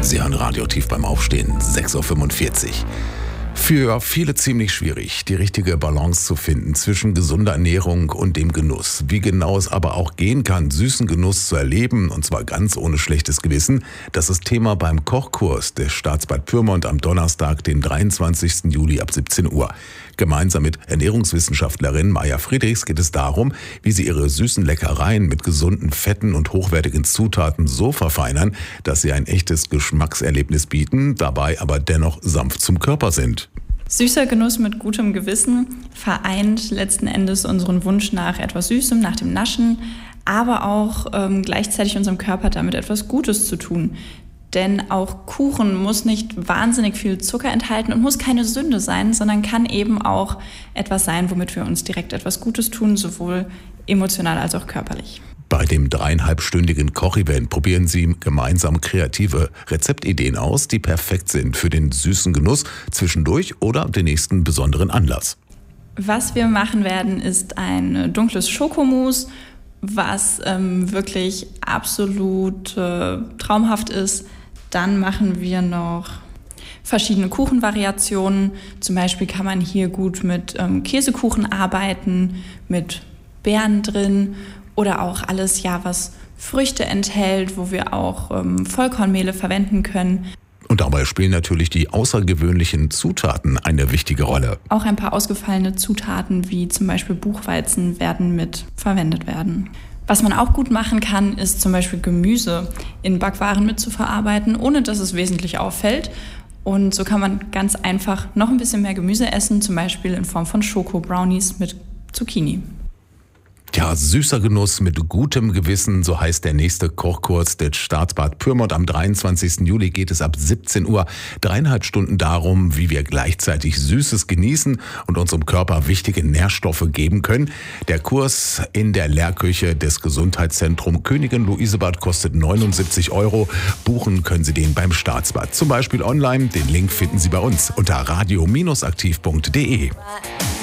Sie hören Radioaktiv beim Aufstehen, 6.45 Uhr. Für viele ziemlich schwierig, die richtige Balance zu finden zwischen gesunder Ernährung und dem Genuss. Wie genau es aber auch gehen kann, süßen Genuss zu erleben, und zwar ganz ohne schlechtes Gewissen, das ist Thema beim Kochkurs des Staatsbad Pyrmont am Donnerstag, den 23. Juli ab 17 Uhr. Gemeinsam mit Ernährungswissenschaftlerin Maja Friedrichs geht es darum, wie sie ihre süßen Leckereien mit gesunden Fetten und hochwertigen Zutaten so verfeinern, dass sie ein echtes Geschmackserlebnis bieten, dabei aber dennoch sanft zum Körper sind. Süßer Genuss mit gutem Gewissen vereint letzten Endes unseren Wunsch nach etwas Süßem, nach dem Naschen, aber auch gleichzeitig unserem Körper damit etwas Gutes zu tun. Denn auch Kuchen muss nicht wahnsinnig viel Zucker enthalten und muss keine Sünde sein, sondern kann eben auch etwas sein, womit wir uns direkt etwas Gutes tun, sowohl emotional als auch körperlich. Bei dem 3,5-stündigen Kochevent probieren Sie gemeinsam kreative Rezeptideen aus, die perfekt sind für den süßen Genuss zwischendurch oder den nächsten besonderen Anlass. Was wir machen werden, ist ein dunkles Schokomousse, was wirklich absolut traumhaft ist. Dann machen wir noch verschiedene Kuchenvariationen. Zum Beispiel kann man hier gut mit Käsekuchen arbeiten, mit Beeren drin oder auch alles, was Früchte enthält, wo wir auch Vollkornmehle verwenden können. Und dabei spielen natürlich die außergewöhnlichen Zutaten eine wichtige Rolle. Auch ein paar ausgefallene Zutaten wie zum Beispiel Buchweizen werden mit verwendet werden. Was man auch gut machen kann, ist zum Beispiel Gemüse in Backwaren mitzuverarbeiten, ohne dass es wesentlich auffällt. Und so kann man ganz einfach noch ein bisschen mehr Gemüse essen, zum Beispiel in Form von Schoko-Brownies mit Zucchini. Ja, süßer Genuss mit gutem Gewissen, so heißt der nächste Kochkurs des Staatsbad Pyrmont. Am 23. Juli geht es ab 17 Uhr. 3,5 Stunden darum, wie wir gleichzeitig Süßes genießen und unserem Körper wichtige Nährstoffe geben können. Der Kurs in der Lehrküche des Gesundheitszentrums Königin Luisebad kostet 79 €. Buchen können Sie den beim Staatsbad, zum Beispiel online. Den Link finden Sie bei uns unter radio-aktiv.de.